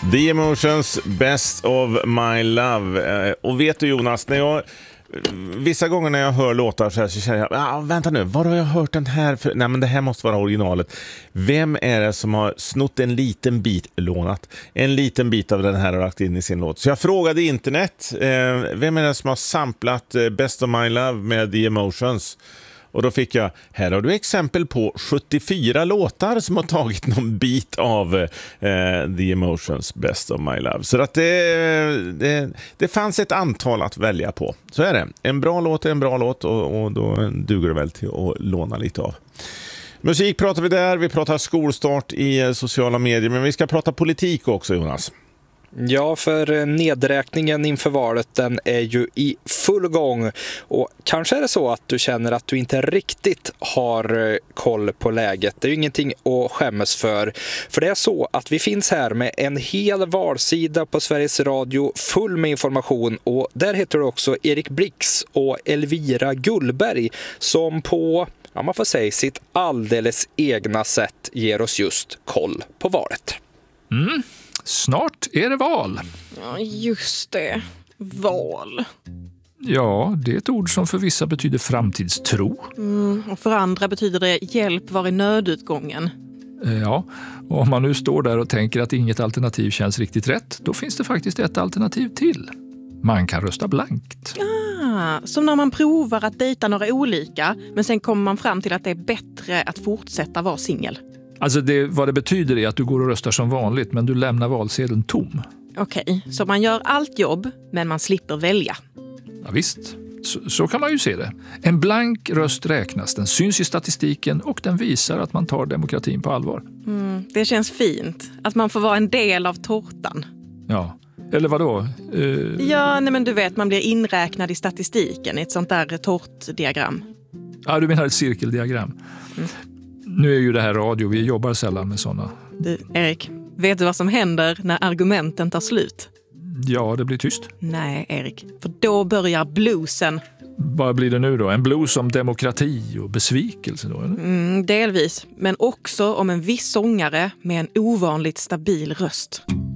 The Emotions, Best of My Love. Och vet du Jonas, vissa gånger när jag hör låtar så känner jag, vänta nu, var har jag hört den här för? Nej, men det här måste vara originalet. Vem är det som har snott en liten bit, lånat en liten bit av den här och lagt in i sin låt? Så jag frågade internet, vem är det som har samplat Best of My Love med The Emotions? Och då fick jag, här har du exempel på 74 låtar som har tagit någon bit av The Emotions Best of My Love. Så att det fanns ett antal att välja på. Så är det. En bra låt är en bra låt och då duger det väl till att låna lite av. Musik pratar vi där, vi pratar skolstart i sociala medier, men vi ska prata politik också, Jonas. Ja, för nedräkningen inför valet, den är ju i full gång. Och kanske är det så att du känner att du inte riktigt har koll på läget. Det är ju ingenting att skämmas för. För det är så att vi finns här med en hel valsida på Sveriges Radio full med information. Och där heter det också Erik Blix och Elvira Gullberg som på, man får säga, sitt alldeles egna sätt ger oss just koll på valet. Snart är det val. Ja, just det. Val. Ja, det är ett ord som för vissa betyder framtidstro. Och för andra betyder det hjälp var i nödutgången. Ja, och om man nu står där och tänker att inget alternativ känns riktigt rätt, då finns det faktiskt ett alternativ till. Man kan rösta blankt. Som när man provar att dejta några olika, men sen kommer man fram till att det är bättre att fortsätta vara singel. Alltså vad det betyder är att du går och röstar som vanligt, men du lämnar valsedeln tom. Okej, så man gör allt jobb, men man slipper välja. Ja, visst, så kan man ju se det. En blank röst räknas, den syns i statistiken och den visar att man tar demokratin på allvar. Det känns fint, att man får vara en del av tårtan. Ja, eller vadå? Ja, nej men du vet, man blir inräknad i statistiken i ett sånt där tårtdiagram. Ja, du menar ett cirkeldiagram. Nu är ju det här radio, vi jobbar sällan med sådana. Du, Erik, vet du vad som händer när argumenten tar slut? Ja, det blir tyst. Nej, Erik, för då börjar bluesen. Vad blir det nu då? En blues om demokrati och besvikelse då, eller? Delvis, men också om en viss sångare med en ovanligt stabil röst.